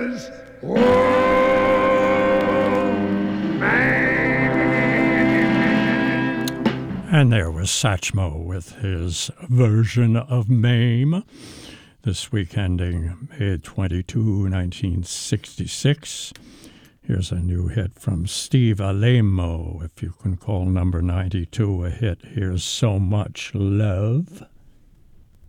And there was Satchmo with his version of Mame, this week ending May 22, 1966. Here's a new hit from Steve Alemo, if you can call number 92 a hit. Here's So Much Love.